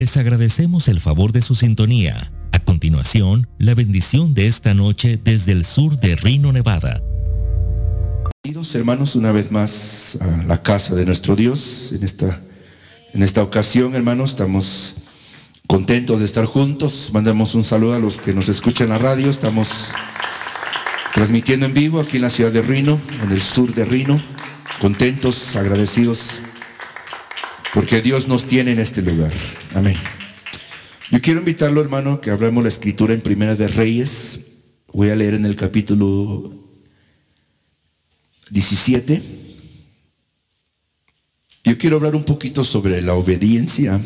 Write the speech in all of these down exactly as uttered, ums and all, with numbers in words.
Les agradecemos el favor de su sintonía. A continuación, la bendición de esta noche desde el sur de Reno, Nevada. Bienvenidos, hermanos, una vez más a la casa de nuestro Dios. En esta, en esta ocasión, hermanos, estamos contentos de estar juntos. Mandamos un saludo a los que nos escuchan en la radio. Estamos transmitiendo en vivo aquí en la ciudad de Reno, en el sur de Reno. Contentos, agradecidos, porque Dios nos tiene en este lugar. Amén. Yo quiero invitarlo, hermano, que abramos la escritura en Primera de Reyes. Voy a leer en el capítulo diecisiete. Yo quiero hablar un poquito sobre la obediencia,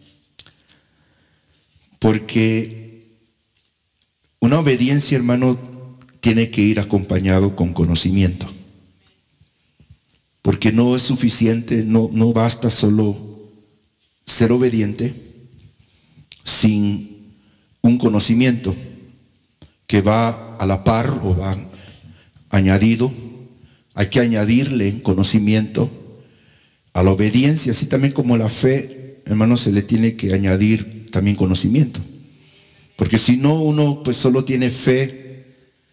porque una obediencia, hermano, tiene que ir acompañado con conocimiento. Porque no es suficiente, no, no basta solo ser obediente sin un conocimiento que va a la par o va añadido. Hay que añadirle conocimiento a la obediencia, así también como la fe, hermano, se le tiene que añadir también conocimiento. Porque si no, uno pues solo tiene fe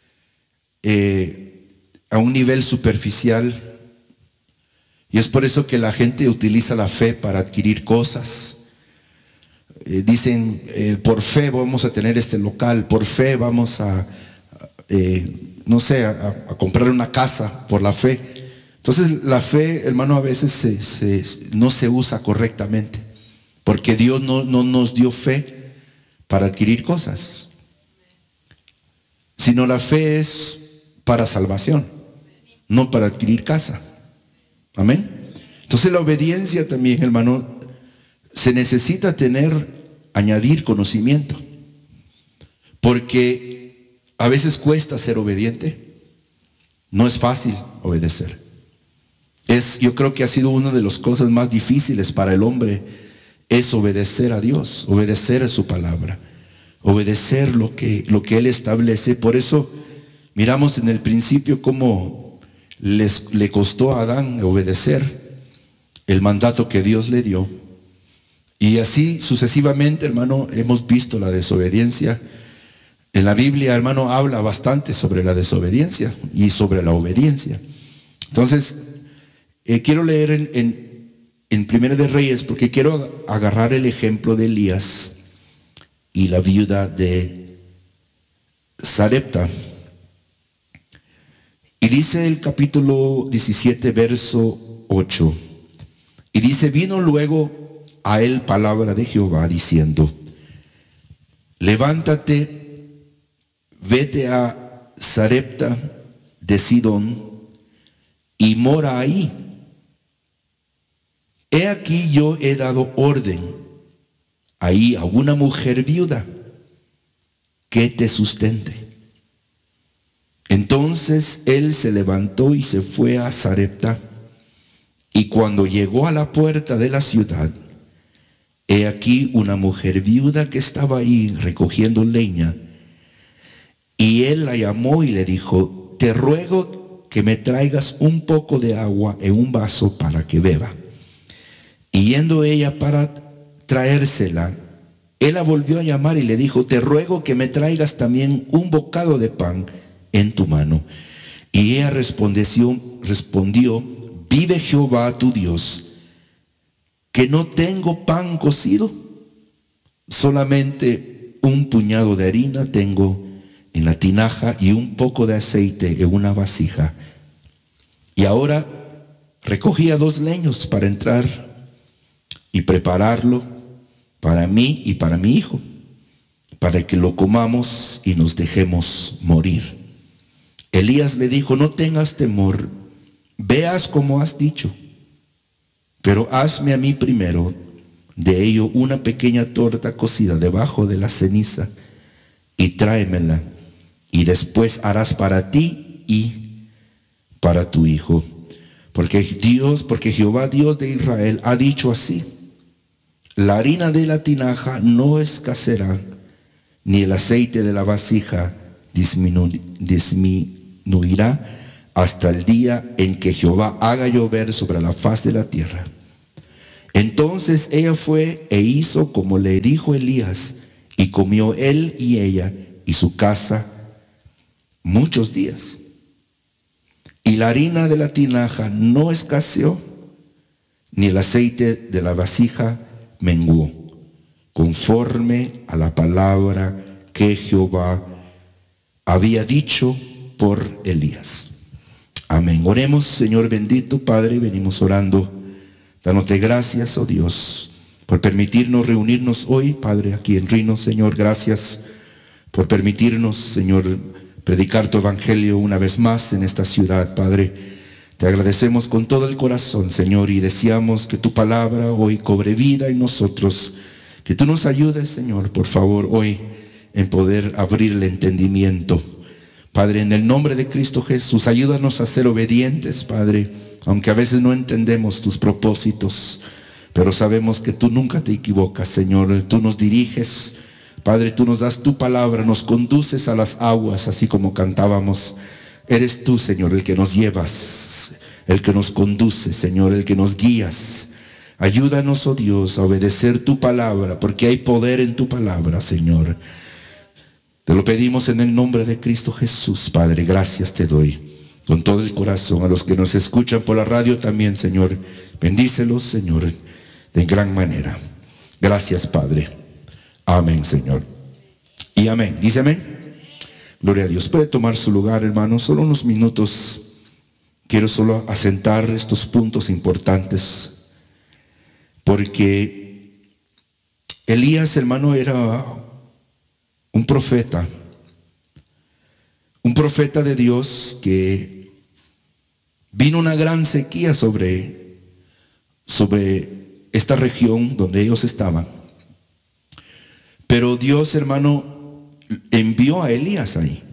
eh, a un nivel superficial. Y es por eso que la gente utiliza la fe para adquirir cosas. Eh, dicen, eh, por fe vamos a tener este local, por fe vamos a, eh, no sé, a, a comprar una casa, por la fe. Entonces la fe, hermano, a veces se, se, no se usa correctamente, porque Dios no, no nos dio fe para adquirir cosas, sino la fe es para salvación, no para adquirir casa. Amén. Entonces la obediencia también, hermano, se necesita tener, añadir conocimiento, porque a veces cuesta ser obediente. No es fácil obedecer. Es, yo creo que ha sido una de las cosas más difíciles para el hombre, es obedecer a Dios, obedecer a su palabra, obedecer lo que, lo que Él establece. Por eso miramos en el principio cómo Les, le costó a Adán obedecer el mandato que Dios le dio. Y así sucesivamente, hermano, hemos visto la desobediencia. En la Biblia, hermano, habla bastante sobre la desobediencia y sobre la obediencia. Entonces, eh, quiero leer en, en, en Primera de Reyes, porque quiero agarrar el ejemplo de Elías y la viuda de Sarepta. Y dice el capítulo diecisiete, verso ocho. Y dice, vino luego a él palabra de Jehová diciendo, levántate, vete a Sarepta de Sidón y mora ahí. He aquí yo he dado orden ahí a una mujer viuda que te sustente. Entonces él se levantó y se fue a Sarepta, y cuando llegó a la puerta de la ciudad, he aquí una mujer viuda que estaba ahí recogiendo leña, y él la llamó y le dijo, te ruego que me traigas un poco de agua en un vaso para que beba. Y yendo ella para traérsela, él la volvió a llamar y le dijo, te ruego que me traigas también un bocado de pan en tu mano. Y ella respondió, respondió, vive Jehová tu Dios, que no tengo pan cocido, solamente un puñado de harina tengo en la tinaja y un poco de aceite en una vasija. Y ahora recogía dos leños para entrar y prepararlo para mí y para mi hijo, para que lo comamos y nos dejemos morir. Elías le dijo, no tengas temor, veas como has dicho, pero hazme a mí primero de ello una pequeña torta cocida debajo de la ceniza y tráemela, y después harás para ti y para tu hijo. Porque Dios, porque Jehová Dios de Israel ha dicho así, la harina de la tinaja no escaseará, ni el aceite de la vasija disminu- disminuirá hasta el día en que Jehová haga llover sobre la faz de la tierra. Entonces ella fue e hizo como le dijo Elías, y comió él y ella y su casa muchos días. Y la harina de la tinaja no escaseó, ni el aceite de la vasija menguó, conforme a la palabra que Jehová había dicho por Elías. Amén. Oremos. Señor bendito, Padre, venimos orando. Dándote gracias, oh Dios, por permitirnos reunirnos hoy, Padre, aquí en Rino. Señor, gracias por permitirnos, Señor, predicar tu evangelio una vez más en esta ciudad, Padre. Te agradecemos con todo el corazón, Señor, y deseamos que tu palabra hoy cobre vida en nosotros. Que tú nos ayudes, Señor, por favor, hoy en poder abrir el entendimiento. Padre, en el nombre de Cristo Jesús, ayúdanos a ser obedientes, Padre, aunque a veces no entendemos tus propósitos, pero sabemos que tú nunca te equivocas, Señor. Tú nos diriges, Padre, tú nos das tu palabra, nos conduces a las aguas, así como cantábamos. Eres tú, Señor, el que nos llevas, el que nos conduce, Señor, el que nos guías. Ayúdanos, oh Dios, a obedecer tu palabra, porque hay poder en tu palabra, Señor. Te lo pedimos en el nombre de Cristo Jesús, Padre. Gracias te doy con todo el corazón. A los que nos escuchan por la radio también, Señor, bendícelos, Señor, de gran manera. Gracias, Padre. Amén, Señor. Y amén. Dice amén. Gloria a Dios. Puede tomar su lugar, hermano. Solo unos minutos. Quiero solo asentar estos puntos importantes, porque Elías, hermano, era un profeta. Un profeta de Dios que vino una gran sequía sobre, sobre esta región donde ellos estaban. Pero Dios, hermano, envió a Elías ahí.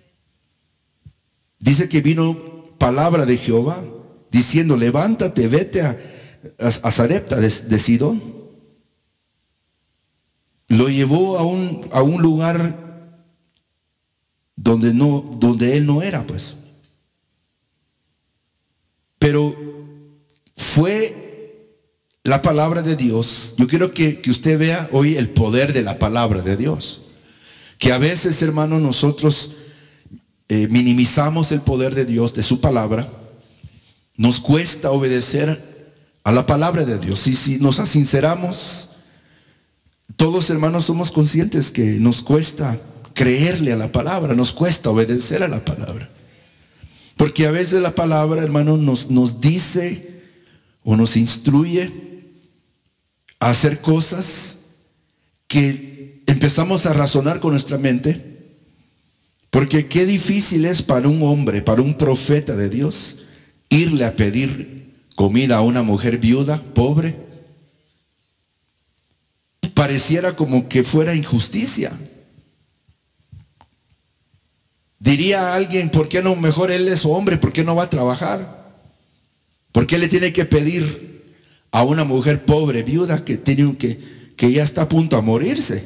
Dice que vino palabra de Jehová diciendo: levántate, vete a, a, a Sarepta de, de Sidón. Lo llevó a un, a un lugar donde no, donde él no era, pues. Pero fue la palabra de Dios. Yo quiero que, que usted vea hoy el poder de la palabra de Dios. Que a veces, hermano, nosotros eh, minimizamos el poder de Dios, de su palabra. Nos cuesta obedecer a la palabra de Dios. Y si nos sinceramos, todos, hermanos, somos conscientes que nos cuesta creerle a la palabra, nos cuesta obedecer a la palabra. Porque a veces la palabra, hermano, nos, nos dice o nos instruye a hacer cosas que empezamos a razonar con nuestra mente. Porque qué difícil es para un hombre, para un profeta de Dios, irle a pedir comida a una mujer viuda, pobre. Pareciera como que fuera injusticia. Diría alguien: ¿por qué no mejor él es hombre? ¿Por qué no va a trabajar? ¿Por qué le tiene que pedir a una mujer pobre, viuda, que, tiene, que, que ya está a punto a morirse?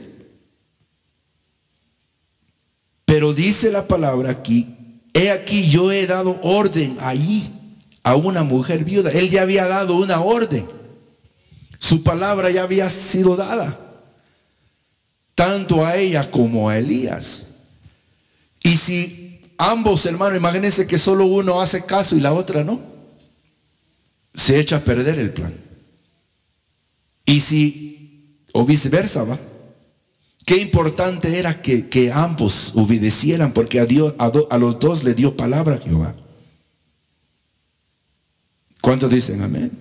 Pero dice la palabra aquí: he aquí, yo he dado orden ahí a una mujer viuda. Él ya había dado una orden. Su palabra ya había sido dada, tanto a ella como a Elías. Y si ambos, hermanos, imagínense que solo uno hace caso y la otra no, se echa a perder el plan. Y si, o viceversa, va. Qué importante era que, que ambos obedecieran, porque a, Dios, a, do, a los dos le dio palabra a Jehová. ¿Cuántos dicen amén?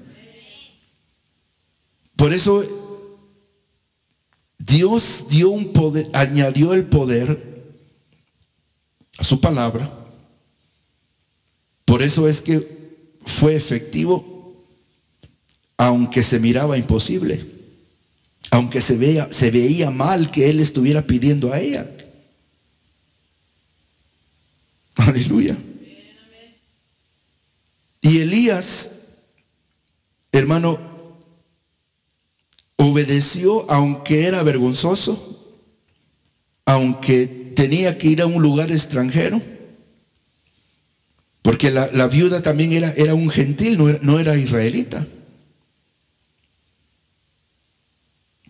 Por eso Dios dio un poder, añadió el poder a su palabra. Por eso es que fue efectivo, aunque se miraba imposible, aunque se veía, se veía mal que él estuviera pidiendo a ella. Aleluya. Y Elías, hermano, obedeció aunque era vergonzoso, aunque tenía que ir a un lugar extranjero, porque la, la viuda también era, era un gentil, no era, no era israelita.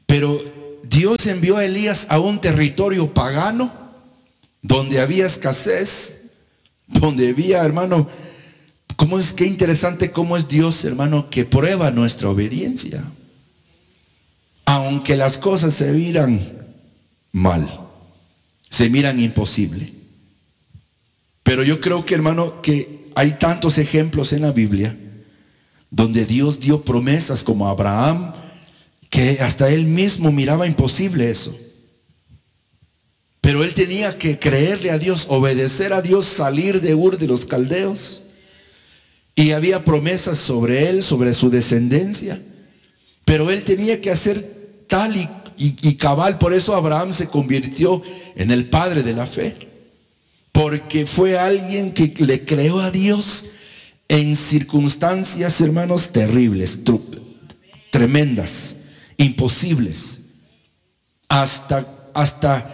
Pero Dios envió a Elías a un territorio pagano, donde había escasez, donde había, hermano, cómo es, qué interesante cómo es Dios, hermano, que prueba nuestra obediencia. Aunque las cosas se miran mal, se miran imposible. Pero yo creo que, hermano, que hay tantos ejemplos en la Biblia donde Dios dio promesas, como a Abraham, que hasta él mismo miraba imposible eso. Pero él tenía que creerle a Dios, obedecer a Dios, salir de Ur de los Caldeos. Y había promesas sobre él, sobre su descendencia. Pero él tenía que hacer tal y, y, y cabal. Por eso Abraham se convirtió en el padre de la fe. Porque fue alguien que le creó a Dios en circunstancias, hermanos, terribles, tremendas, imposibles. Hasta, hasta,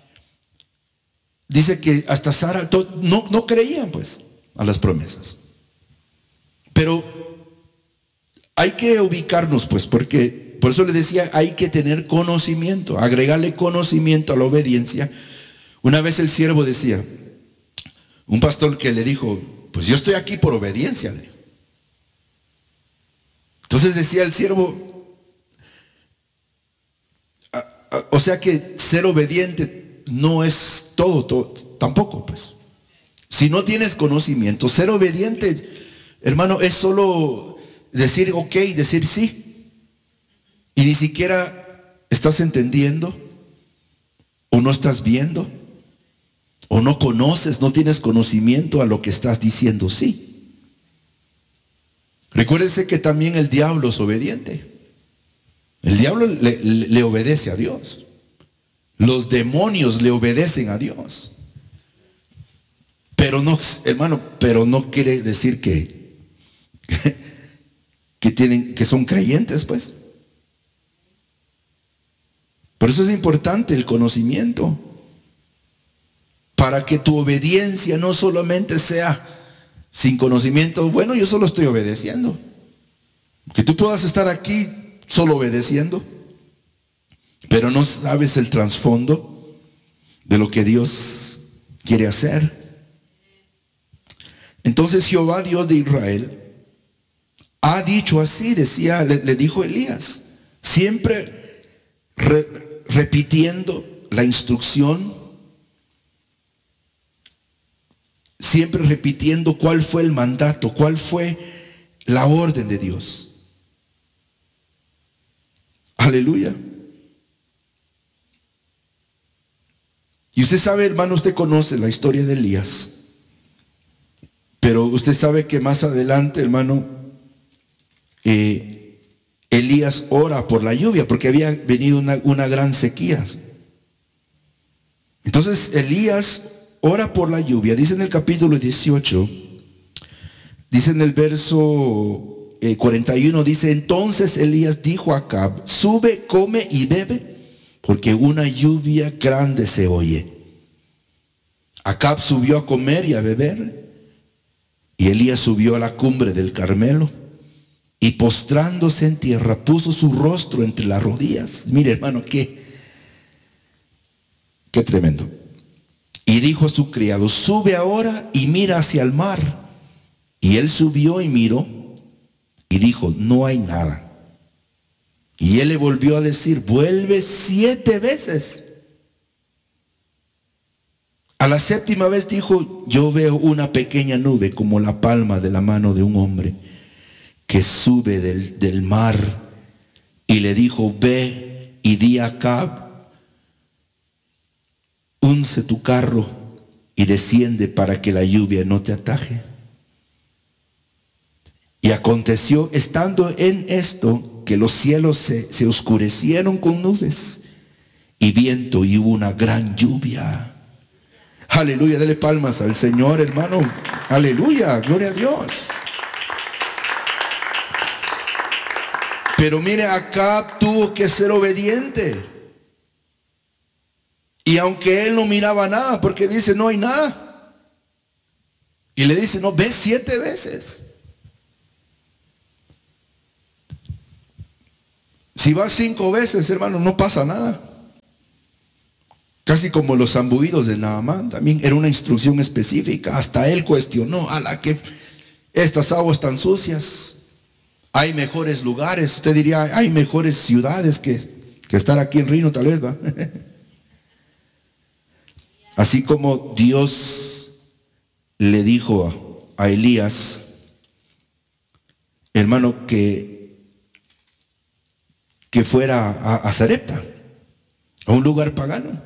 dice que hasta Sara, no, no creían pues a las promesas. Pero hay que ubicarnos pues, porque por eso le decía, hay que tener conocimiento, agregarle conocimiento a la obediencia. Una vez el siervo decía, un pastor que le dijo, pues yo estoy aquí por obediencia. Entonces decía el siervo, o sea que ser obediente no es todo, todo, tampoco pues. Si no tienes conocimiento, ser obediente, hermano, es solo decir ok, decir sí. Y ni siquiera estás entendiendo, o no estás viendo, o no conoces, no tienes conocimiento a lo que estás diciendo sí. Recuérdense que también el diablo es obediente. El diablo le, le, le obedece a Dios. Los demonios le obedecen a Dios. Pero no, hermano, pero no quiere decir que, que tienen, que son creyentes, pues. Por eso es importante el conocimiento. Para que tu obediencia no solamente sea sin conocimiento, bueno, yo solo estoy obedeciendo. Que tú puedas estar aquí solo obedeciendo, pero no sabes el trasfondo de lo que Dios quiere hacer. Entonces Jehová, Dios de Israel, ha dicho así, decía, le, le dijo Elías, siempre re, repitiendo la instrucción, siempre repitiendo cuál fue el mandato, cuál fue la orden de Dios. Aleluya. Y usted sabe, hermano, usted conoce la historia de Elías. Pero usted sabe que más adelante, hermano, eh, Elías ora por la lluvia, porque había venido una, una gran sequía. Entonces Elías ora por la lluvia. Dice en el capítulo dieciocho, dice en el verso eh, cuarenta y uno, dice, entonces Elías dijo a Acab, sube, come y bebe, porque una lluvia grande se oye. Acab subió a comer y a beber, y Elías subió a la cumbre del Carmelo, y postrándose en tierra, puso su rostro entre las rodillas. Mire, hermano, qué, qué tremendo. Y dijo a su criado, sube ahora y mira hacia el mar. Y él subió y miró, y dijo, no hay nada. Y él le volvió a decir, vuelve siete veces. A la séptima vez dijo, yo veo una pequeña nube como la palma de la mano de un hombre que sube del, del mar. Y le dijo, ve y di a Acab, unce tu carro y desciende para que la lluvia no te ataje. Y aconteció, estando en esto, que los cielos se, se oscurecieron con nubes y viento, y hubo una gran lluvia. Aleluya, dele palmas al Señor, hermano. Aleluya, gloria a Dios. Pero mire, Acab tuvo que ser obediente. Y aunque él no miraba nada, porque dice, no hay nada. Y le dice, no, ve siete veces. Si vas cinco veces, hermano, no pasa nada. Casi como los zambuidos de Naamán, también era una instrucción específica. Hasta él cuestionó, a la que estas aguas tan sucias, hay mejores lugares. Usted diría, hay mejores ciudades que, que estar aquí en Rino, tal vez, ¿va? Así como Dios le dijo a, a Elías, hermano, que, que fuera a, a Sarepta, a un lugar pagano.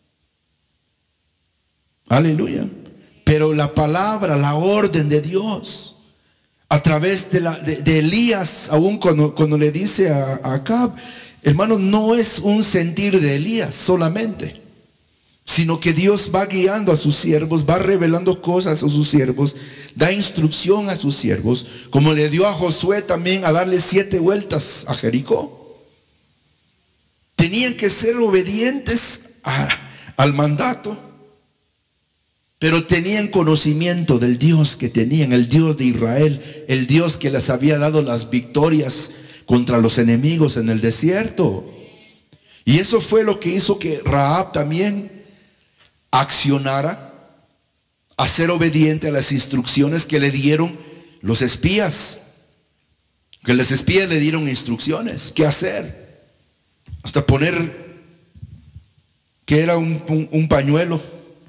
Aleluya. Pero la palabra, la orden de Dios, a través de, la, de, de Elías, aún cuando, cuando le dice a, a Acab, hermano, no es un sentir de Elías solamente, sino que Dios va guiando a sus siervos, va revelando cosas a sus siervos, da instrucción a sus siervos, como le dio a Josué también a darle siete vueltas a Jericó. Tenían que ser obedientes a, al mandato, pero tenían conocimiento del Dios que tenían, el Dios de Israel, el Dios que les había dado las victorias contra los enemigos en el desierto. Y eso fue lo que hizo que Rahab también accionara a ser obediente a las instrucciones que le dieron los espías. Que los espías le dieron instrucciones, qué hacer. Hasta poner que era un, un, un pañuelo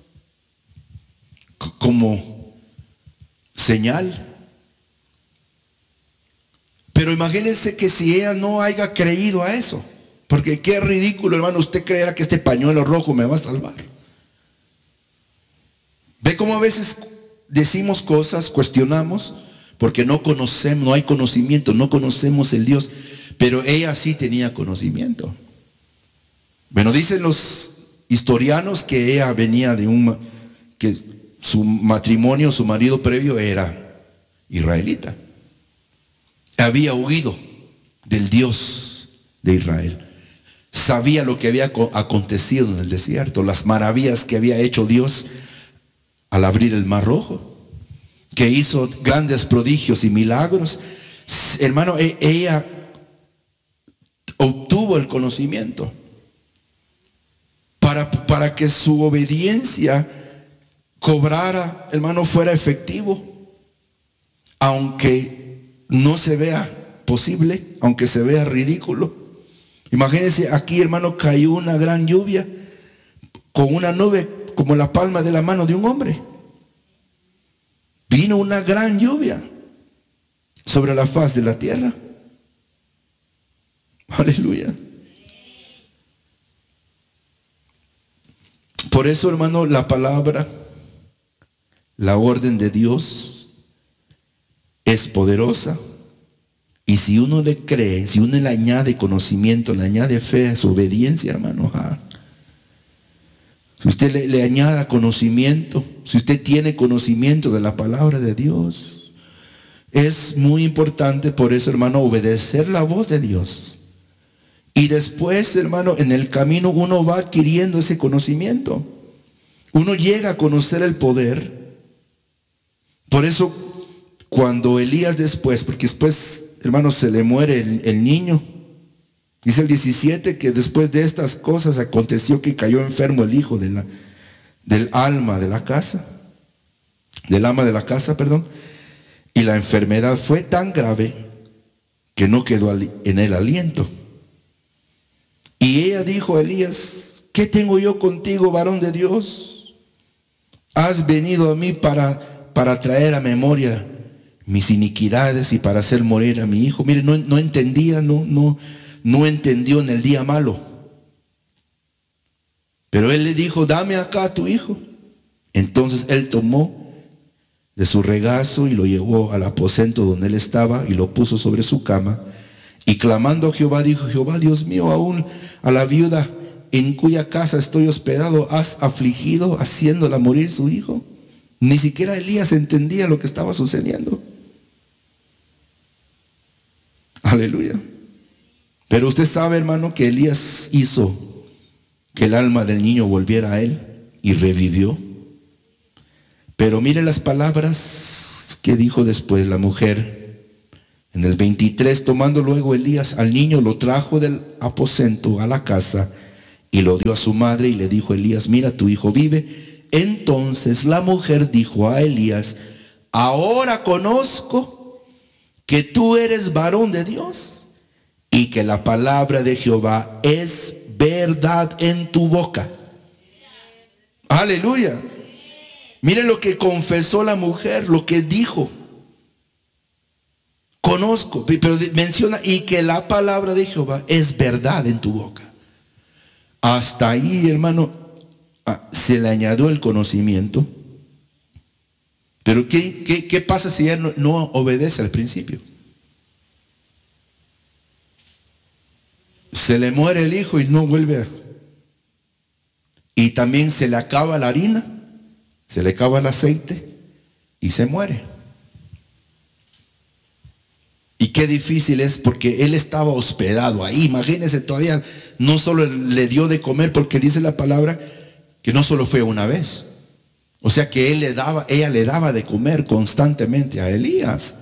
como señal. Pero imagínense que si ella no haya creído a eso, porque qué ridículo, hermano, usted creerá que este pañuelo rojo me va a salvar. Ve cómo a veces decimos cosas, cuestionamos, porque no conocemos, no hay conocimiento, no conocemos el Dios, pero ella sí tenía conocimiento. Bueno, dicen los historianos que ella venía de un, que su matrimonio, su marido previo era israelita. Había huido del Dios de Israel. Sabía lo que había acontecido en el desierto, las maravillas que había hecho Dios al abrir el Mar Rojo, que hizo grandes prodigios y milagros. Hermano, ella obtuvo el conocimiento para, para que su obediencia cobrara, hermano, fuera efectivo, aunque no se vea posible, aunque se vea ridículo. Imagínense, aquí, hermano, cayó una gran lluvia con una nube como la palma de la mano de un hombre. Vino una gran lluvia sobre la faz de la tierra. Aleluya. Por eso, hermano, la palabra, la orden de Dios es poderosa. Y si uno le cree, si uno le añade conocimiento, le añade fe a su obediencia, hermano, ah, si usted le, le añada conocimiento, si usted tiene conocimiento de la palabra de Dios, es muy importante por eso, hermano, obedecer la voz de Dios. Y después, hermano, en el camino uno va adquiriendo ese conocimiento. Uno llega a conocer el poder. Por eso, cuando Elías después, porque después, hermano, se le muere el, el niño. Dice el diecisiete que después de estas cosas aconteció que cayó enfermo el hijo de la, del alma de la casa, del ama de la casa, perdón, y la enfermedad fue tan grave que no quedó en él aliento. Y ella dijo a Elías: ¿qué tengo yo contigo, varón de Dios? Has venido a mí para, para traer a memoria mis iniquidades y para hacer morir a mi hijo. Mire, no, no entendía, no, no, no entendió en el día malo. Pero él le dijo: dame acá a tu hijo. Entonces él tomó de su regazo y lo llevó al aposento donde él estaba y lo puso sobre su cama. Y clamando a Jehová, dijo: Jehová, Dios mío, aún a la viuda en cuya casa estoy hospedado has afligido, haciéndola morir su hijo. Ni siquiera Elías entendía lo que estaba sucediendo. Aleluya. Pero usted sabe, hermano, que Elías hizo que el alma del niño volviera a él y revivió. Pero mire las palabras que dijo después la mujer: En el veintitrés, tomando luego Elías al niño, lo trajo del aposento a la casa y lo dio a su madre y le dijo a Elías, mira, tu hijo vive. Entonces la mujer dijo a Elías, ahora conozco que tú eres varón de Dios y que la palabra de Jehová es verdad en tu boca. Aleluya. Miren lo que confesó la mujer, lo que dijo. Conozco, pero menciona, y que la palabra de Jehová es verdad en tu boca. Hasta ahí, hermano, se le añadió el conocimiento. Pero ¿qué, qué, qué pasa si ella no, no obedece al principio? Se le muere el hijo y no vuelve a... Y también se le acaba la harina, se le acaba el aceite y se muere. Y qué difícil es, porque él estaba hospedado ahí. Imagínense, todavía no solo le dio de comer, porque dice la palabra que no solo fue una vez. O sea que él le daba, ella le daba de comer constantemente a Elías.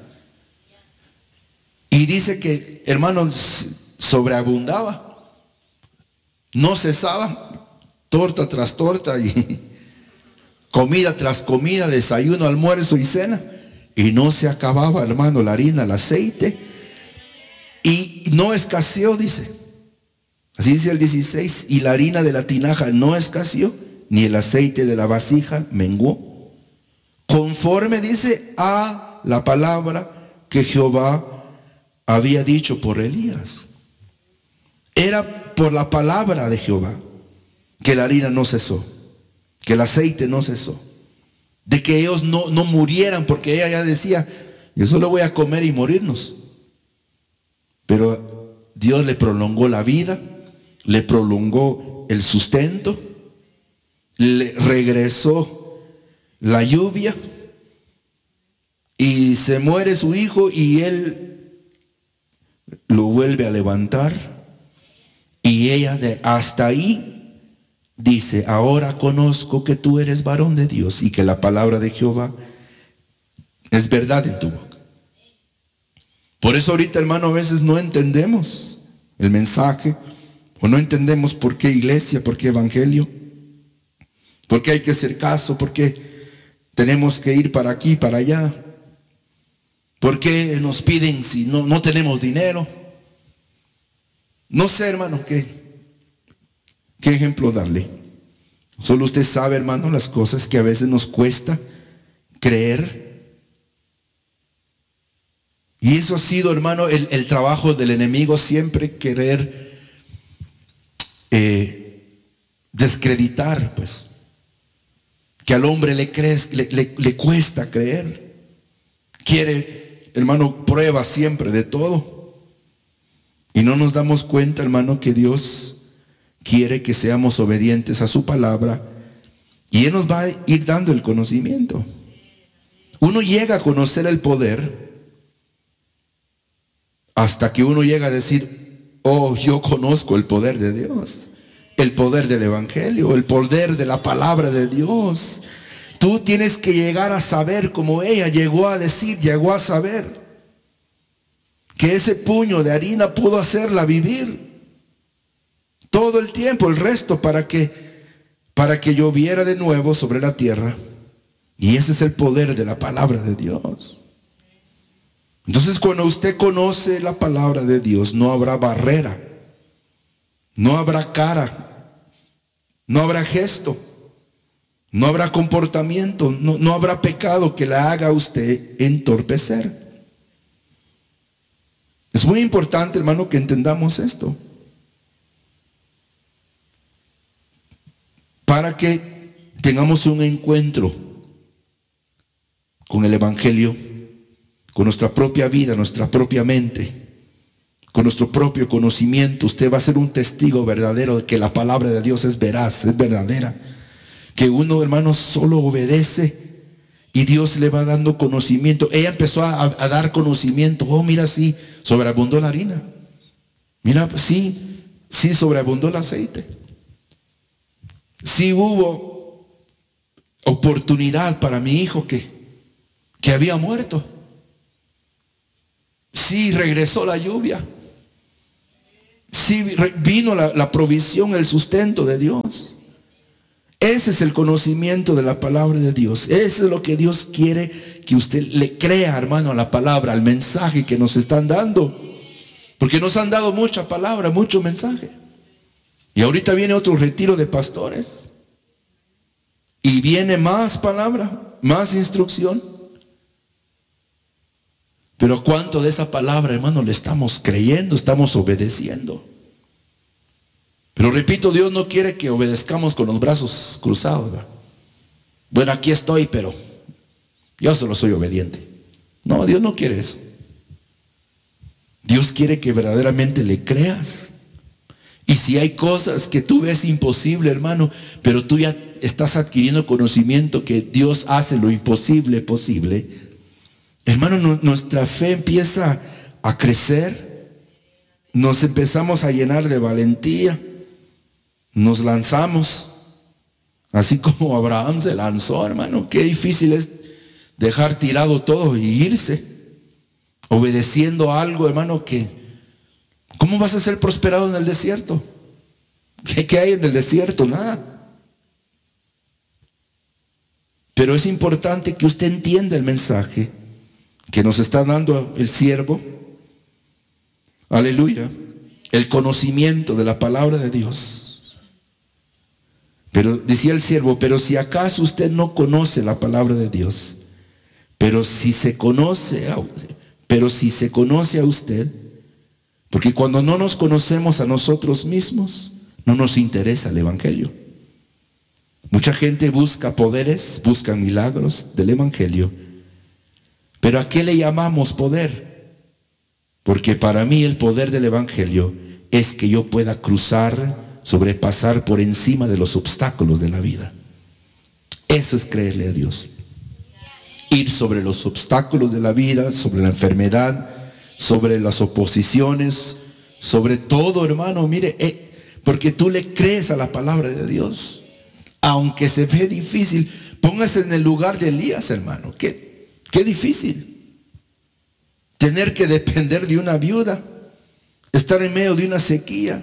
Y dice que, hermanos, sobreabundaba. No cesaba, torta tras torta y comida tras comida, desayuno, almuerzo y cena. Y no se acababa, hermano, la harina, el aceite. Y no escaseó, dice. Así dice el dieciséis. Y la harina de la tinaja no escaseó, ni el aceite de la vasija menguó. Conforme, dice, a la palabra que Jehová había dicho por Elías. Era por la palabra de Jehová que la harina no cesó, que el aceite no cesó. De que ellos no, no murieran, porque ella ya decía, yo solo voy a comer y morirnos. Pero Dios le prolongó la vida, le prolongó el sustento, le regresó la lluvia, y se muere su hijo y él lo vuelve a levantar. Y ella de hasta ahí dice, ahora conozco que tú eres varón de Dios y que la palabra de Jehová es verdad en tu boca. Por eso ahorita, hermano, a veces no entendemos el mensaje, o no entendemos por qué iglesia, por qué evangelio, por qué hay que hacer caso, por qué tenemos que ir para aquí, para allá, por qué nos piden si no, no tenemos dinero. No sé, hermano, qué ¿Qué ejemplo darle? Solo usted sabe, hermano, las cosas que a veces nos cuesta creer. Y eso ha sido, hermano, el, el trabajo del enemigo, siempre querer eh, descreditar, pues. Que al hombre le, crees, le, le, le cuesta creer. Quiere, hermano, prueba siempre de todo. Y no nos damos cuenta, hermano, que Dios quiere que seamos obedientes a su palabra, y Él nos va a ir dando el conocimiento. Uno llega a conocer el poder hasta que uno llega a decir, oh, yo conozco el poder de Dios, el poder del evangelio, el poder de la palabra de Dios. Tú tienes que llegar a saber, como ella llegó a decir, llegó a saber, que ese puño de harina pudo hacerla vivir todo el tiempo, el resto, para que, para que lloviera de nuevo sobre la tierra. Y ese es el poder de la palabra de Dios. Entonces, cuando usted conoce la palabra de Dios, no habrá barrera, no habrá cara, no habrá gesto, no habrá comportamiento, no, no habrá pecado que la haga a usted entorpecer. Es muy importante, hermano, que entendamos esto, para que tengamos un encuentro con el evangelio, con nuestra propia vida, nuestra propia mente, con nuestro propio conocimiento. Usted va a ser un testigo verdadero de que la palabra de Dios es veraz, es verdadera. Que uno, hermano, solo obedece y Dios le va dando conocimiento. Ella empezó a, a dar conocimiento. Oh, mira, sí, sobreabundó la harina. Mira, sí, sí, sobreabundó el aceite. Sí hubo oportunidad para mi hijo que, que había muerto. Sí, regresó la lluvia. Sí, vino la, la provisión, el sustento de Dios. Ese es el conocimiento de la palabra de Dios. Eso es lo que Dios quiere que usted le crea, hermano, a la palabra, al mensaje que nos están dando. Porque nos han dado mucha palabra, mucho mensaje. Y ahorita viene otro retiro de pastores. Y viene más palabra, más instrucción. Pero ¿cuánto de esa palabra, hermano, le estamos creyendo, estamos obedeciendo? Pero repito, Dios no quiere que obedezcamos con los brazos cruzados, ¿verdad? Bueno, aquí estoy, pero yo solo soy obediente. No, Dios no quiere eso. Dios quiere que verdaderamente le creas. Y si hay cosas que tú ves imposible, hermano, pero tú ya estás adquiriendo conocimiento que Dios hace lo imposible posible, hermano, no, nuestra fe empieza a crecer. Nos empezamos a llenar de valentía. Nos lanzamos, así como Abraham se lanzó, hermano. Qué difícil es dejar tirado todo y irse, obedeciendo a algo, hermano, que ¿cómo vas a ser prosperado en el desierto? ¿Qué, qué hay en el desierto? Nada. Pero es importante que usted entienda el mensaje que nos está dando el siervo. Aleluya. El conocimiento de la palabra de Dios. Pero decía el siervo, pero si acaso usted no conoce la palabra de Dios, pero si se conoce, a, pero si se conoce a usted, porque cuando no nos conocemos a nosotros mismos, no nos interesa el evangelio. Mucha gente busca poderes, busca milagros del evangelio, pero ¿a qué le llamamos poder? Porque para mí el poder del evangelio es que yo pueda cruzar, sobrepasar por encima de los obstáculos de la vida. Eso es creerle a Dios. Ir sobre los obstáculos de la vida, sobre la enfermedad, sobre las oposiciones, sobre todo, hermano, mire, eh, porque tú le crees a la palabra de Dios. Aunque se ve difícil, póngase en el lugar de Elías, hermano. Qué, qué difícil. Tener que depender de una viuda, estar en medio de una sequía.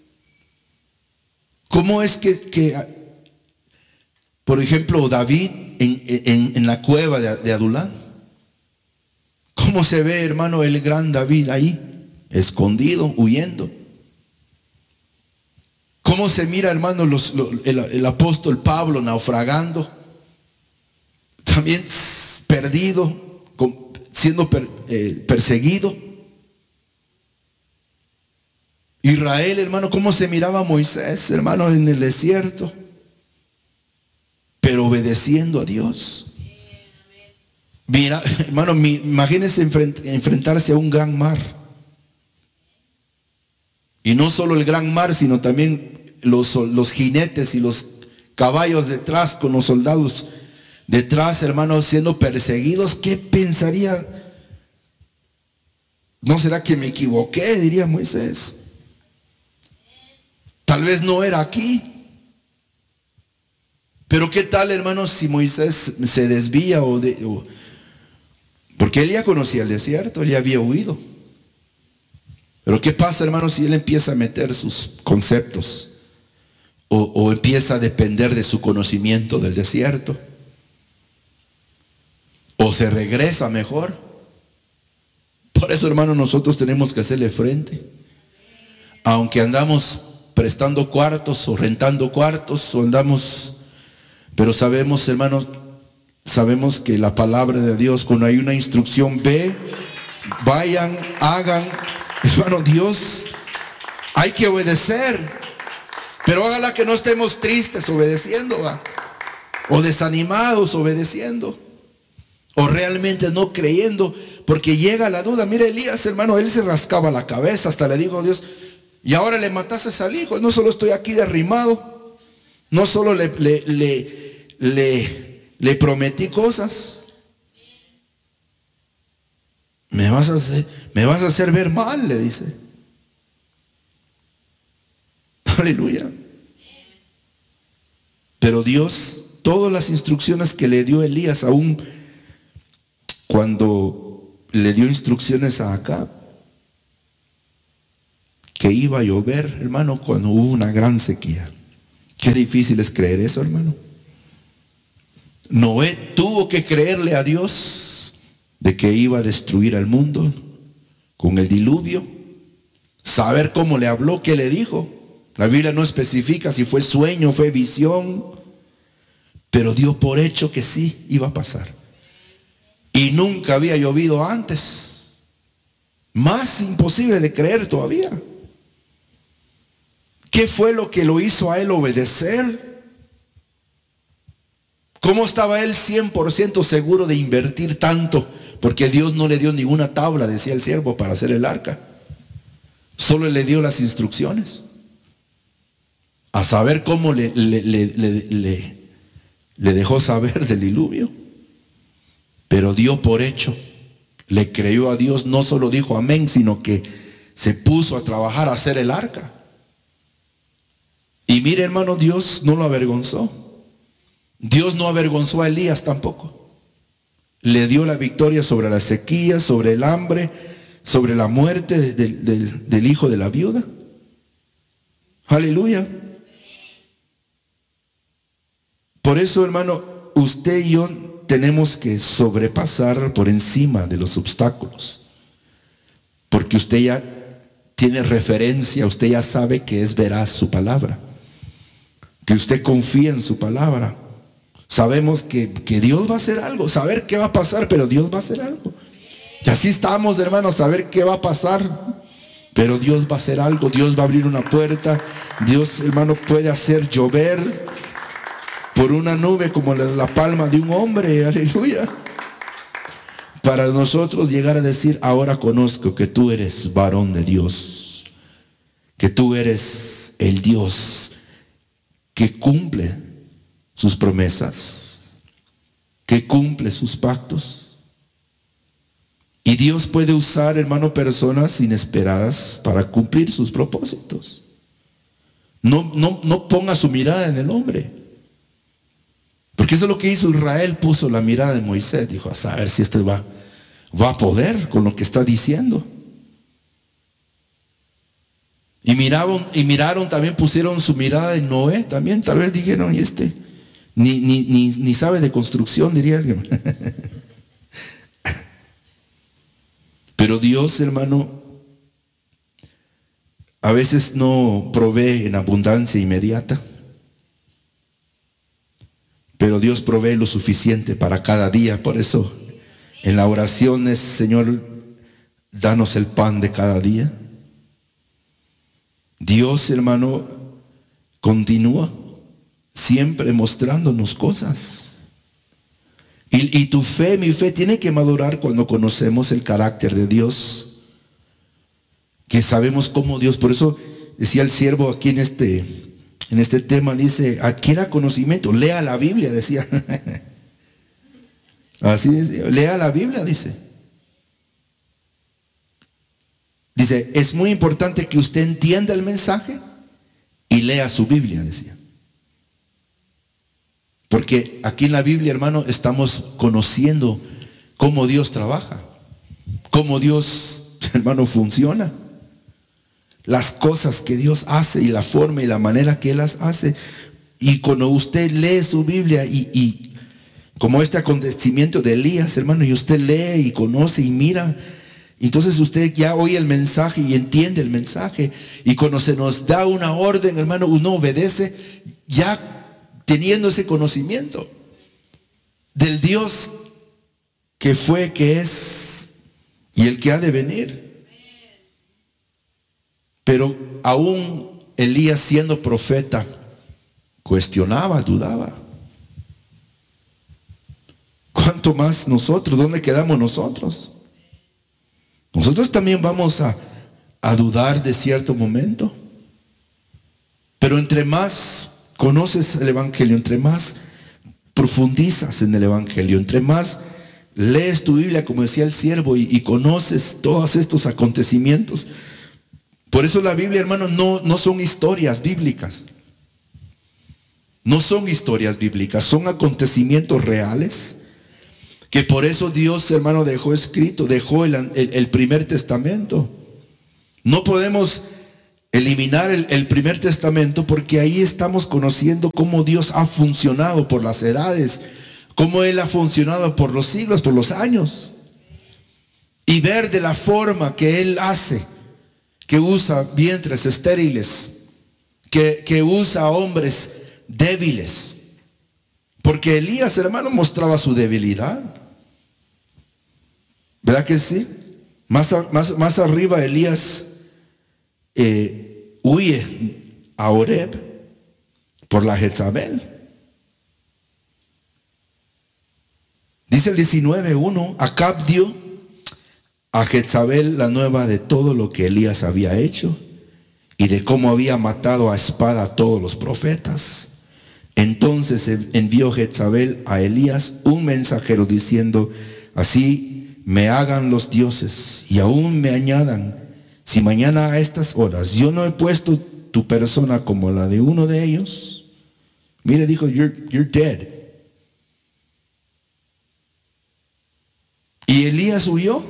¿Cómo es que, que por ejemplo, David en, en, en la cueva de, de Adulán? ¿Cómo se ve, hermano, el gran David ahí, escondido, huyendo? ¿Cómo se mira, hermano, los, los, el, el apóstol Pablo naufragando? También perdido, con, siendo per, eh, perseguido. Israel, hermano, ¿cómo se miraba a Moisés, hermano, en el desierto? Pero obedeciendo a Dios. Mira, hermano, imagínense enfrent, enfrentarse a un gran mar. Y no solo el gran mar, sino también los, los jinetes y los caballos detrás, con los soldados detrás, hermano, siendo perseguidos. ¿Qué pensaría? ¿No será que me equivoqué?, diría Moisés. Tal vez no era aquí. Pero qué tal, hermanos, si Moisés se desvía o, de, o porque él ya conocía el desierto, él ya había huido. Pero qué pasa, hermanos, si él empieza a meter sus conceptos o, o empieza a depender de su conocimiento del desierto, o se regresa mejor. Por eso, hermanos, nosotros tenemos que hacerle frente. Aunque andamos prestando cuartos o rentando cuartos o andamos, pero sabemos, hermanos, sabemos que la palabra de Dios, cuando hay una instrucción, ve, vayan, hagan, hermano, Dios, hay que obedecer, pero hágala que no estemos tristes obedeciendo, ¿va? O desanimados obedeciendo, o realmente no creyendo, porque llega la duda. Mire, Elías, hermano, él se rascaba la cabeza, hasta le dijo a Dios, y ahora le mataste al hijo. No solo estoy aquí derrimado, no solo le, le, le, le, le prometí cosas, me vas a hacer, me vas a hacer ver mal, le dice. Aleluya. Pero Dios, todas las instrucciones que le dio Elías, aún cuando le dio instrucciones a Acab que iba a llover, hermano, cuando hubo una gran sequía. Qué difícil es creer eso, hermano. Noé tuvo que creerle a Dios de que iba a destruir al mundo con el diluvio. Saber cómo le habló, qué le dijo. La Biblia no especifica si fue sueño, fue visión, pero dio por hecho que sí iba a pasar. Y nunca había llovido antes. Más imposible de creer todavía. ¿Qué fue lo que lo hizo a él obedecer? ¿Cómo estaba él cien por ciento seguro de invertir tanto? Porque Dios no le dio ninguna tabla, decía el siervo, para hacer el arca. Solo le dio las instrucciones. A saber cómo le, le, le, le, le, le dejó saber del diluvio. Pero dio por hecho. Le creyó a Dios, no solo dijo amén, sino que se puso a trabajar a hacer el arca. Y mire, hermano, Dios no lo avergonzó. Dios no avergonzó a Elías tampoco. Le dio la victoria sobre la sequía, sobre el hambre, sobre la muerte de, de, de, del hijo de la viuda. Aleluya. Por eso, hermano, usted y yo tenemos que sobrepasar por encima de los obstáculos. Porque usted ya tiene referencia, usted ya sabe que es veraz su palabra. Que usted confía en su palabra. Sabemos que, que Dios va a hacer algo. Saber qué va a pasar, pero Dios va a hacer algo. Y así estamos, hermanos, saber qué va a pasar, pero Dios va a hacer algo. Dios va a abrir una puerta. Dios, hermano, puede hacer llover por una nube como la, la palma de un hombre. Aleluya. Para nosotros llegar a decir: ahora conozco que tú eres varón de Dios, que tú eres el Dios que cumple sus promesas, que cumple sus pactos. Y Dios puede usar, hermano, personas inesperadas para cumplir sus propósitos. No, no, no ponga su mirada en el hombre. Porque eso es lo que hizo Israel, puso la mirada en Moisés. Dijo: a saber si este va, va a poder con lo que está diciendo. Y miraron, y miraron también, pusieron su mirada en Noé. También tal vez dijeron: y este ni, ni, ni, ni sabe de construcción, diría alguien. Pero Dios, hermano, a veces no provee en abundancia inmediata, pero Dios provee lo suficiente para cada día. Por eso en la oración es: Señor, danos el pan de cada día. Dios, hermano, continúa siempre mostrándonos cosas. Y, y tu fe, mi fe, tiene que madurar cuando conocemos el carácter de Dios. Que sabemos cómo Dios, por eso decía el siervo aquí en este, en este tema, dice: adquiera conocimiento, lea la Biblia, decía. Así decía, lea la Biblia, dice. Dice: es muy importante que usted entienda el mensaje y lea su Biblia, decía. Porque aquí en la Biblia, hermano, estamos conociendo cómo Dios trabaja, cómo Dios, hermano, funciona. Las cosas que Dios hace y la forma y la manera que Él las hace. Y cuando usted lee su Biblia y, y como este acontecimiento de Elías, hermano, y usted lee y conoce y mira, entonces usted ya oye el mensaje y entiende el mensaje. Y cuando se nos da una orden, hermano, uno obedece ya teniendo ese conocimiento del Dios que fue, que es y el que ha de venir. Pero aún Elías, siendo profeta, cuestionaba, dudaba. ¿Cuánto más nosotros? ¿Dónde quedamos nosotros? Nosotros también vamos a, a dudar de cierto momento. Pero entre más conoces el Evangelio, entre más profundizas en el Evangelio, entre más lees tu Biblia, como decía el siervo, y, y conoces todos estos acontecimientos. Por eso la Biblia, hermano, no, no son historias bíblicas. No son historias bíblicas, son acontecimientos reales Que por eso Dios, hermano, dejó escrito, dejó el, el, el primer testamento. No podemos eliminar el, el primer testamento porque ahí estamos conociendo cómo Dios ha funcionado por las edades, cómo Él ha funcionado por los siglos, por los años. Y ver de la forma que Él hace, que usa vientres estériles, que, que usa hombres débiles. Porque Elías, hermano, mostraba su debilidad. ¿Verdad que sí? Más, a, más, más arriba Elías eh, huye a Horeb por la Jezabel. Dice el diecinueve uno, Acab dio a Jezabel la nueva de todo lo que Elías había hecho y de cómo había matado a espada a todos los profetas. Entonces envió Jezabel a Elías un mensajero diciendo, así me hagan los dioses y aún me añadan, si mañana a estas horas yo no he puesto tu persona como la de uno de ellos. Mire, dijo, you're, you're dead. Y Elías huyó.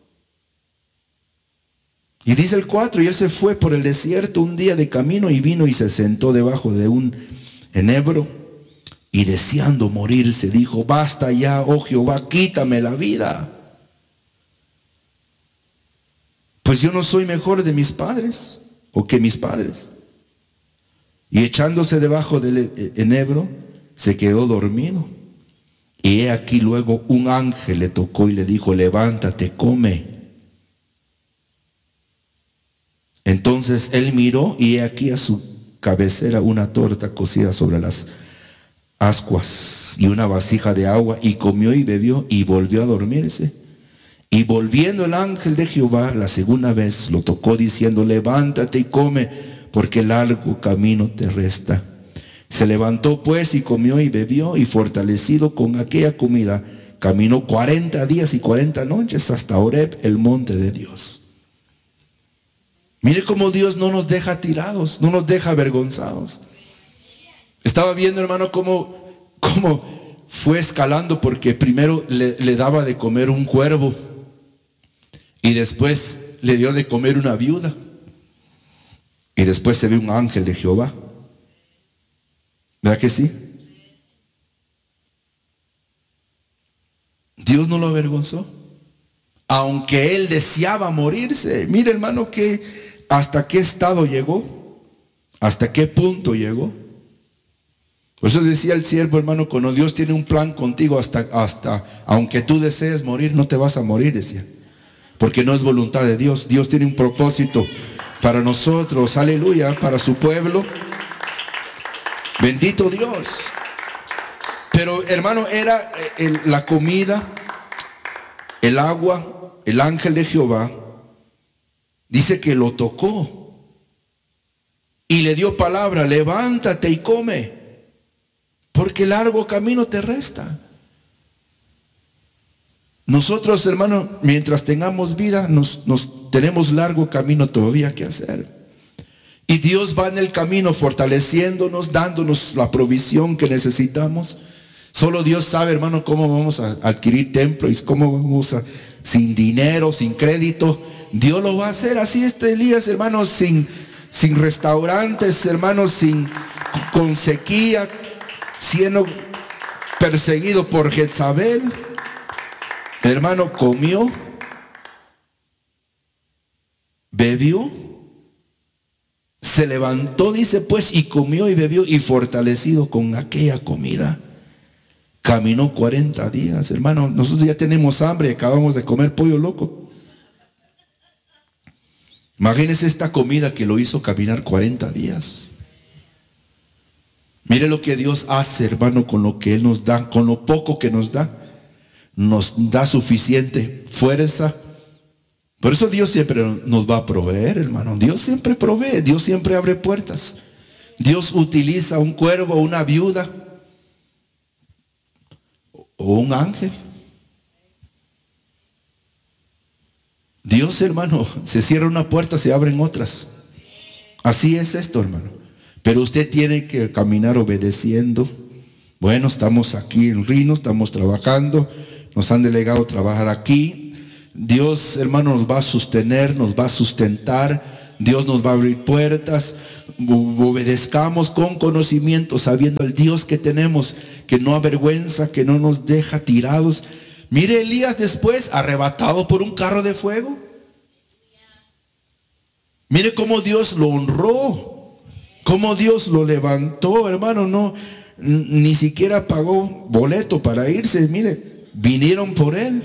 Y dice el cuatro, y él se fue por el desierto un día de camino y vino y se sentó debajo de un enebro y deseando morirse dijo, basta ya, oh Jehová, quítame la vida. Pues yo no soy mejor de mis padres o que mis padres. Y echándose debajo del enebro, se quedó dormido. Y he aquí luego un ángel le tocó y le dijo, levántate, come. Entonces él miró y he aquí a su cabecera una torta cocida sobre las ascuas y una vasija de agua, y comió y bebió y volvió a dormirse. Y volviendo el ángel de Jehová la segunda vez lo tocó diciendo, levántate y come, porque largo camino te resta. Se levantó pues y comió y bebió, y fortalecido con aquella comida, caminó cuarenta días y cuarenta noches hasta Horeb, el monte de Dios. Mire cómo Dios no nos deja tirados, no nos deja avergonzados. Estaba viendo, hermano, cómo, cómo fue escalando, porque primero le, le daba de comer un cuervo y después le dio de comer una viuda y después se ve un ángel de Jehová. ¿Verdad que sí? Dios no lo avergonzó, aunque él deseaba morirse. Mire, hermano, que hasta qué estado llegó, hasta qué punto llegó. Por eso decía el siervo, hermano, cuando Dios tiene un plan contigo, hasta, hasta aunque tú desees morir, no te vas a morir, decía, porque no es voluntad de Dios. Dios tiene un propósito para nosotros, aleluya, para su pueblo. Bendito Dios. Pero, hermano, era el, la comida, el agua, el ángel de Jehová, dice que lo tocó y le dio palabra, levántate y come, porque largo camino te resta. Nosotros, hermano, mientras tengamos vida, nos, nos tenemos largo camino todavía que hacer. Y Dios va en el camino fortaleciéndonos, dándonos la provisión que necesitamos. Solo Dios sabe, hermano, cómo vamos a adquirir templo y cómo vamos a, sin dinero, sin crédito. Dios lo va a hacer. Así está Elías, hermano, sin, sin restaurantes, hermano, sin, con sequía, siendo perseguido por Jezabel. Hermano, comió, bebió, se levantó, dice pues, y comió y bebió, y fortalecido con aquella comida, caminó cuarenta días. Hermano, nosotros ya tenemos hambre, acabamos de comer pollo loco. Imagínense esta comida que lo hizo caminar cuarenta días. Mire lo que Dios hace, hermano, con lo que Él nos da, con lo poco que nos da. Nos da suficiente fuerza. Por eso Dios siempre nos va a proveer, hermano. Dios siempre provee, Dios siempre abre puertas. Dios utiliza un cuervo, una viuda o un ángel. Dios, hermano, se cierra una puerta, se abren otras. Así es esto, hermano. Pero usted tiene que caminar obedeciendo. Bueno, estamos aquí en Rino, estamos trabajando, nos han delegado trabajar aquí. Dios, hermano, nos va a sostener, nos va a sustentar. Dios nos va a abrir puertas. Obedezcamos con conocimiento, sabiendo al Dios que tenemos, que no avergüenza, que no nos deja tirados. Mire Elías después, arrebatado por un carro de fuego. Mire cómo Dios lo honró, cómo Dios lo levantó, hermano. No, ni siquiera pagó boleto para irse. Mire, vinieron por él.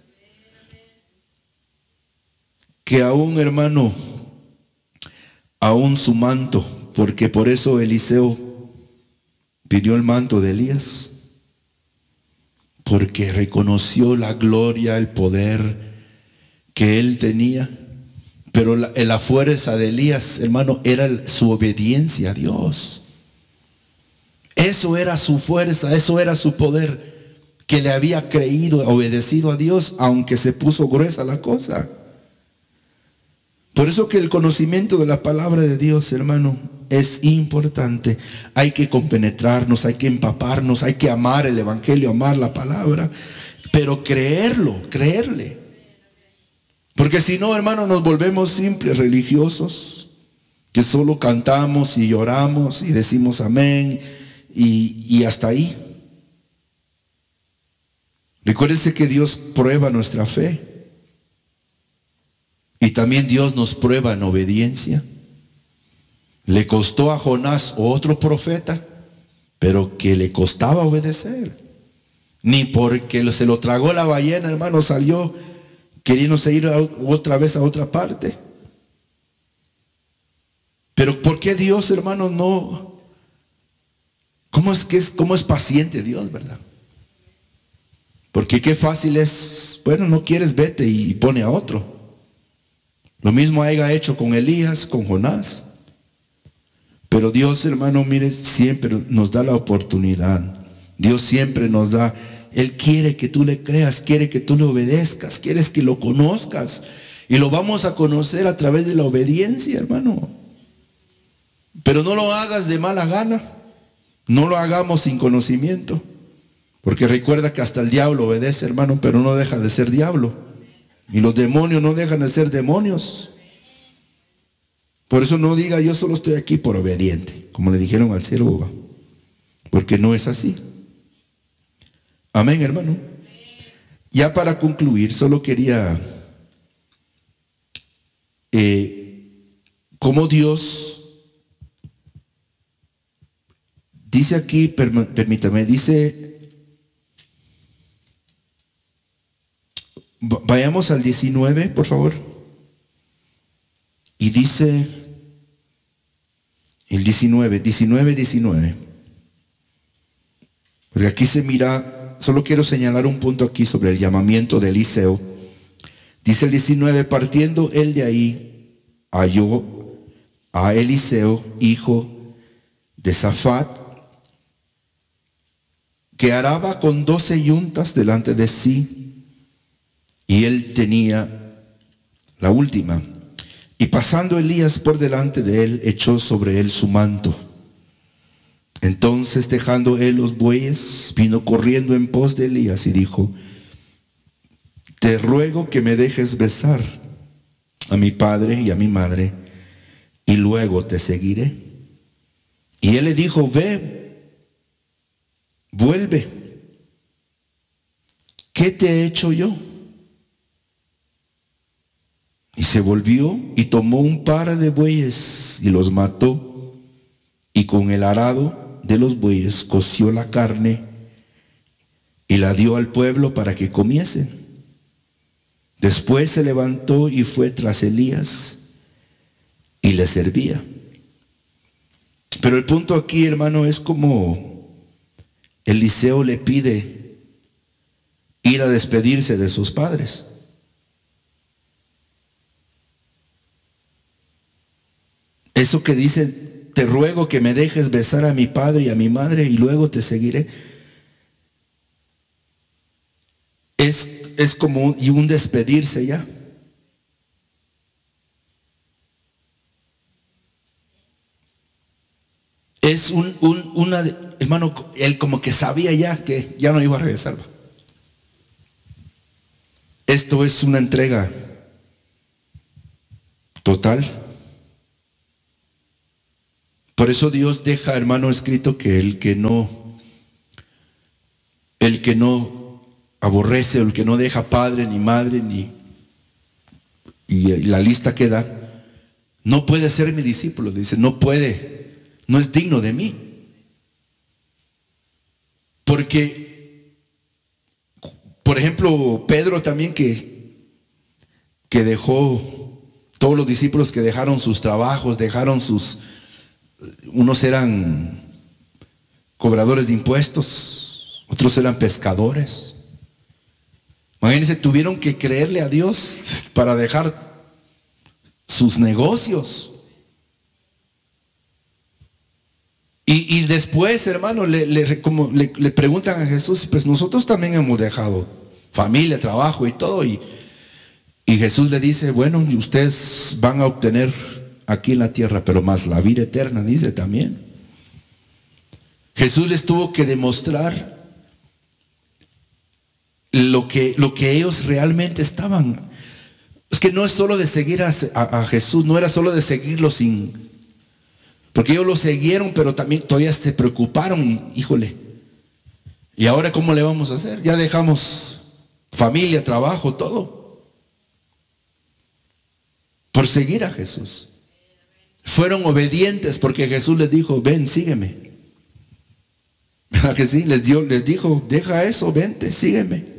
Que aún, hermano, aún su manto, porque por eso Eliseo pidió el manto de Elías, porque reconoció la gloria, el poder que él tenía. Pero la, la fuerza de Elías, hermano, era su obediencia a Dios. Eso era su fuerza, eso era su poder, que le había creído, obedecido a Dios, aunque se puso gruesa la cosa. Por eso que el conocimiento de la palabra de Dios, hermano, es importante. Hay que compenetrarnos, hay que empaparnos, hay que amar el evangelio, amar la palabra, pero creerlo, creerle. Porque si no, hermano, nos volvemos simples religiosos, que solo cantamos y lloramos y decimos amén y, y hasta ahí. Recuérdense que Dios prueba nuestra fe. Y también Dios nos prueba en obediencia. Le costó a Jonás, otro profeta, pero que le costaba obedecer. Ni porque se lo tragó la ballena, hermano, salió queriéndose ir a otra vez a otra parte. Pero ¿por qué Dios, hermano, no? ¿Cómo es que es, cómo es paciente Dios, verdad? Porque qué fácil es, bueno, no quieres, vete y pone a otro. Lo mismo haya hecho con Elías, con Jonás. Pero Dios, hermano, mire, siempre nos da la oportunidad. Dios siempre nos da. Él quiere que tú le creas, quiere que tú le obedezcas, quiere que lo conozcas. Y lo vamos a conocer a través de la obediencia, hermano. Pero no lo hagas de mala gana. No lo hagamos sin conocimiento. Porque recuerda que hasta el diablo obedece, hermano, pero no deja de ser diablo. Y los demonios no dejan de ser demonios. Por eso no diga yo solo estoy aquí por obediente, como le dijeron al siervo, porque no es así. Amén, hermano. Ya para concluir, solo quería eh, cómo Dios dice aquí, permítame, dice, vayamos al diecinueve, por favor. Y dice el diecinueve, diecinueve, diecinueve. Porque aquí se mira, solo quiero señalar un punto aquí sobre el llamamiento de Eliseo. Dice el diecinueve, partiendo él de ahí, halló a Eliseo, hijo de Safat, que araba con doce yuntas delante de sí, y él tenía la última. Y pasando Elías por delante de él, echó sobre él su manto. Entonces, dejando él los bueyes, vino corriendo en pos de Elías y dijo: te ruego que me dejes besar a mi padre y a mi madre, y luego te seguiré. Y él le dijo: ve, vuelve. ¿Qué te he hecho yo? Y se volvió y tomó un par de bueyes y los mató, y con el arado de los bueyes coció la carne y la dio al pueblo para que comiesen. Después se levantó y fue tras Elías y le servía. Pero el punto aquí, hermano, es como Eliseo le pide ir a despedirse de sus padres. Eso que dice: te ruego que me dejes besar a mi padre y a mi madre y luego te seguiré. Es, es como un, y un despedirse ya. Es un, un, una, hermano, él como que sabía ya que ya no iba a regresar. esto es una entrega total. Por eso Dios deja, hermano, escrito que el que no, el que no aborrece, o el que no deja padre ni madre, ni, y la lista que da, no puede ser mi discípulo. Dice, no puede, no es digno de mí. Porque, por ejemplo, Pedro también que, que dejó, todos los discípulos que dejaron sus trabajos, dejaron sus, unos eran cobradores de impuestos, otros eran pescadores. Imagínense, tuvieron que creerle a Dios para dejar sus negocios. Y, y después, hermano, le, le, como le, le preguntan a Jesús, pues nosotros también hemos dejado familia, trabajo y todo. Y, y Jesús le dice, bueno, ustedes van a obtener aquí en la tierra, pero más la vida eterna, dice también. Jesús les tuvo que demostrar lo que, lo que ellos realmente estaban. Es que no es solo de seguir a, a, a Jesús, no era solo de seguirlo sin... Porque ellos lo siguieron, pero también todavía se preocuparon y, híjole, ¿y ahora cómo le vamos a hacer? Ya dejamos familia, trabajo, todo, por seguir a Jesús. Fueron obedientes porque Jesús les dijo, ven, sígueme. ¿Verdad que sí? Les dio, les dijo, deja eso, vente, sígueme.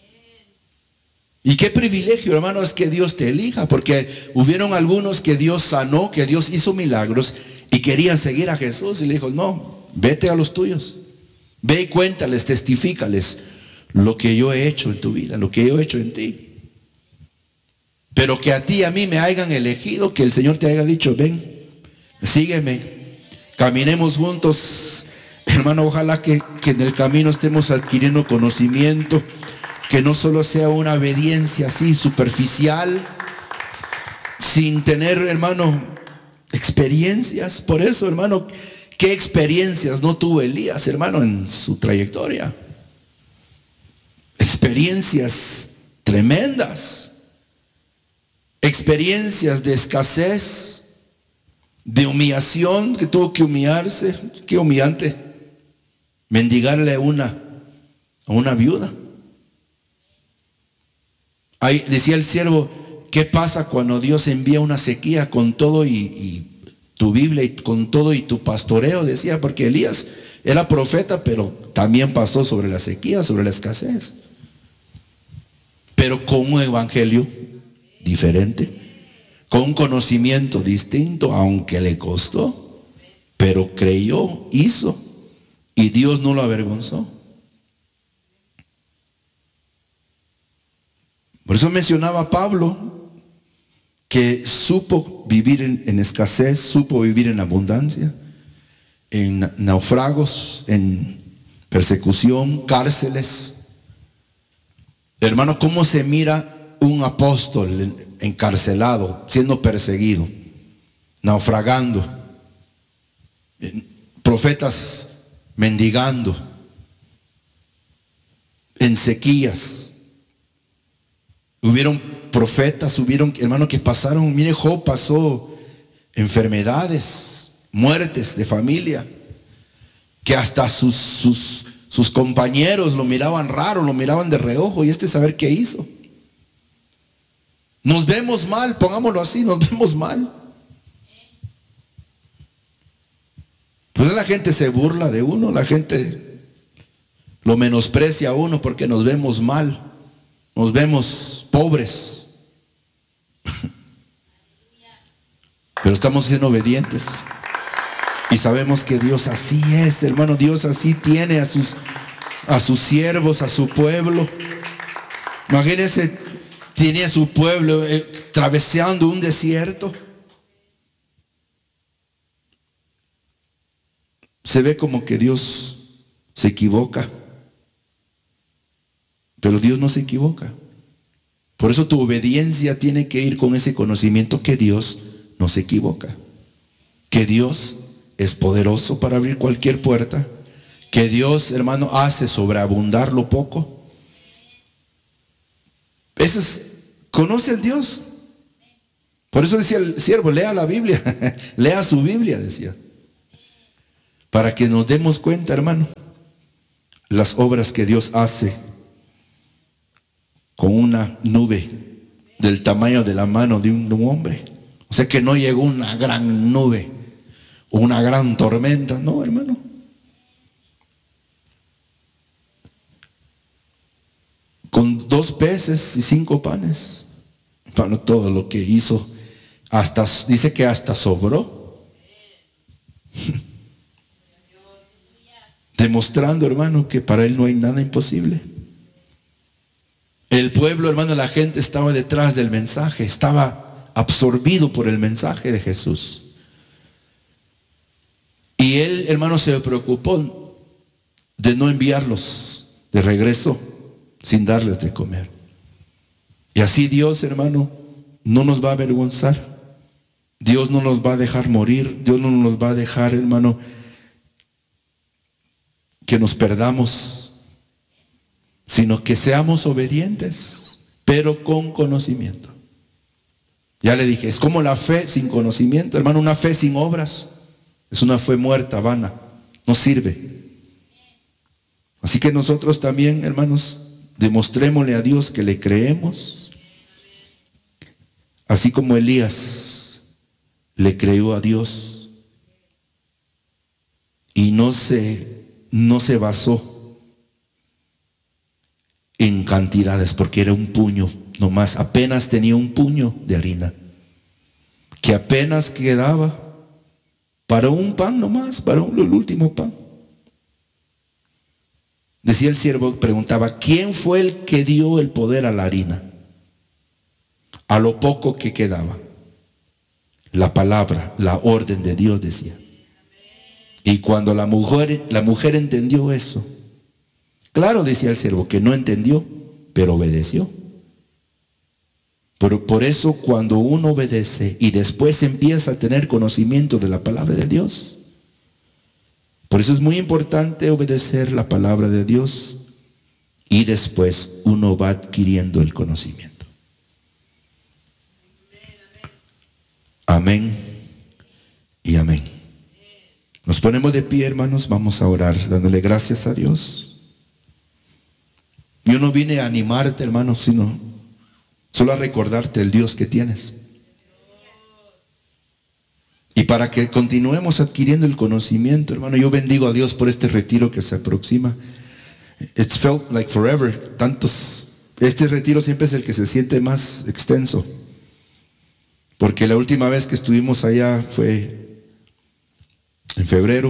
Y qué privilegio, hermano, es que Dios te elija, porque hubieron algunos que Dios sanó, que Dios hizo milagros y querían seguir a Jesús, y le dijo, no, vete a los tuyos, ve y cuéntales, testifícales lo que yo he hecho en tu vida, lo que yo he hecho en ti. Pero que a ti y a mí me hayan elegido, que el Señor te haya dicho, ven, sígueme, caminemos juntos. Hermano, ojalá que, que en el camino estemos adquiriendo conocimiento, que no solo sea una obediencia así superficial, sin tener, hermano, experiencias. Por eso, hermano, ¿qué experiencias no tuvo Elías, hermano, en su trayectoria? Experiencias tremendas, experiencias de escasez, de humillación, que tuvo que humillarse. Qué humillante, mendigarle a una, a una viuda. Ahí decía el siervo, ¿qué pasa cuando Dios envía una sequía con todo y, y tu Biblia y con todo y tu pastoreo? Decía, porque Elías era profeta, pero también pasó sobre la sequía, sobre la escasez, pero con un evangelio diferente, con un conocimiento distinto, aunque le costó, pero creyó, hizo, y Dios no lo avergonzó. Por eso mencionaba Pablo que supo vivir en, en escasez, supo vivir en abundancia, en naufragos, en persecución, cárceles. Hermano, ¿cómo se mira un apóstol encarcelado, siendo perseguido, naufragando, profetas mendigando, en sequías? Hubieron profetas, hubieron, hermano, que pasaron, mire, Job pasó enfermedades, muertes de familia, que hasta sus, sus, sus compañeros lo miraban raro, lo miraban de reojo, y este saber qué hizo. Nos vemos mal, pongámoslo así, nos vemos mal. Pues la gente se burla de uno, la gente lo menosprecia a uno porque nos vemos mal, nos vemos pobres, pero estamos siendo obedientes y sabemos que Dios así es, hermano. Dios así tiene a sus, a sus siervos, a su pueblo. Imagínense, tiene a su pueblo eh, atravesando un desierto. Se ve como que Dios se equivoca, pero Dios no se equivoca. Por eso tu obediencia tiene que ir con ese conocimiento que Dios no se equivoca, que Dios es poderoso para abrir cualquier puerta, que Dios, hermano, hace sobreabundar lo poco. Ese es, conoce al Dios. Por eso decía el siervo, lea la Biblia, lea su Biblia, decía. Para que nos demos cuenta, hermano, las obras que Dios hace con una nube del tamaño de la mano de un, de un hombre. O sea que no llegó una gran nube o una gran tormenta, no, hermano. Con dos peces y cinco panes, hermano, todo lo que hizo, hasta dice que hasta sobró. Demostrando, hermano, que para Él no hay nada imposible. El pueblo, hermano, la gente estaba detrás del mensaje, estaba absorbido por el mensaje de Jesús. Y Él, hermano, se preocupó de no enviarlos de regreso sin darles de comer. Y así Dios, hermano, no nos va a avergonzar. Dios no nos va a dejar morir. Dios no nos va a dejar, hermano, que nos perdamos, sino que seamos obedientes, pero con conocimiento. Ya le dije, es como la fe sin conocimiento, hermano. Una fe sin obras es una fe muerta, vana, no sirve. Así que nosotros también, hermanos, demostrémosle a Dios que le creemos, así como Elías le creyó a Dios y no se no se basó en cantidades, porque era un puño nomás, apenas tenía un puño de harina que apenas quedaba para un pan nomás, para un, el último pan. Decía el siervo, preguntaba, ¿quién fue el que dio el poder a la harina? A lo poco que quedaba. La palabra, la orden de Dios, decía. Y cuando la mujer, la mujer entendió eso, claro, decía el siervo, que no entendió, pero obedeció. Pero por eso cuando uno obedece y después empieza a tener conocimiento de la palabra de Dios, por eso es muy importante obedecer la palabra de Dios y después uno va adquiriendo el conocimiento. Amén y amén. Nos ponemos de pie, hermanos, vamos a orar dándole gracias a Dios. Yo no vine a animarte, hermano, sino solo a recordarte el Dios que tienes. Y para que continuemos adquiriendo el conocimiento, hermano, yo bendigo a Dios por este retiro que se aproxima. It's felt like forever. Tantos, este retiro siempre es el que se siente más extenso. Porque la última vez que estuvimos allá fue en febrero.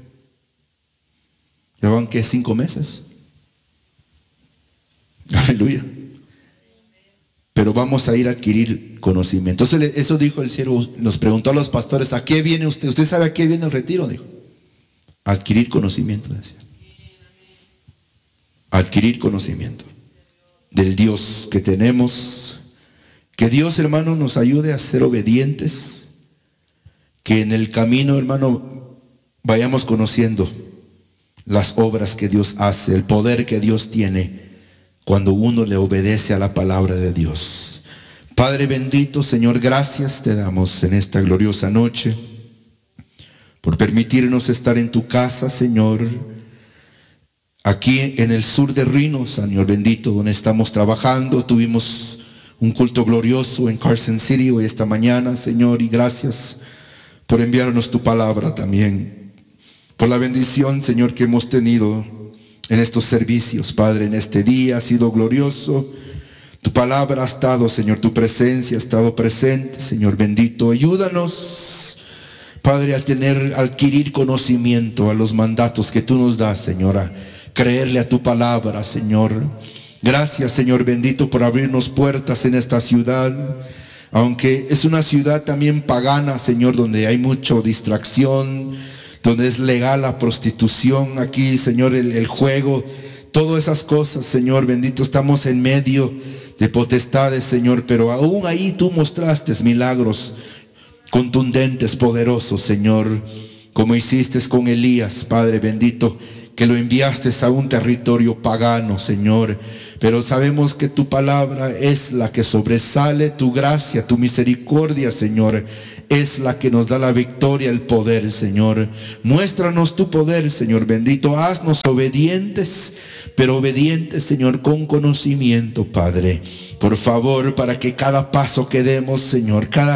Ya van, ¿qué? Cinco meses. Aleluya. Pero vamos a ir a adquirir conocimiento. Entonces eso dijo el siervo, nos preguntó a los pastores, ¿a qué viene usted? ¿Usted sabe a qué viene el retiro? Dijo. A adquirir conocimiento, decía. A adquirir conocimiento del Dios que tenemos. Que Dios, hermano, nos ayude a ser obedientes. Que en el camino, hermano, vayamos conociendo las obras que Dios hace, el poder que Dios tiene cuando uno le obedece a la palabra de Dios. Padre bendito, Señor, gracias te damos en esta gloriosa noche por permitirnos estar en tu casa, Señor, aquí en el sur de Reno, Señor bendito, donde estamos trabajando. Tuvimos un culto glorioso en Carson City hoy esta mañana, Señor, y gracias por enviarnos tu palabra también. Por la bendición, Señor, que hemos tenido en estos servicios, Padre, en este día ha sido glorioso. Tu palabra ha estado, Señor, tu presencia ha estado presente, Señor bendito. Ayúdanos, Padre, a tener, a adquirir conocimiento a los mandatos que tú nos das, Señor, a creerle a tu palabra, Señor. Gracias, Señor bendito, por abrirnos puertas en esta ciudad. Aunque es una ciudad también pagana, Señor, donde hay mucha distracción, donde es legal la prostitución, aquí, Señor, el, el juego, todas esas cosas, Señor bendito, estamos en medio de potestades, Señor, pero aún ahí tú mostraste milagros contundentes, poderosos, Señor, como hiciste con Elías, Padre bendito, que lo enviaste a un territorio pagano, Señor. Pero sabemos que tu palabra es la que sobresale, tu gracia, tu misericordia, Señor, es la que nos da la victoria, el poder, Señor. Muéstranos tu poder, Señor bendito. Haznos obedientes, pero obedientes, Señor, con conocimiento, Padre. Por favor, para que cada paso que demos, Señor, cada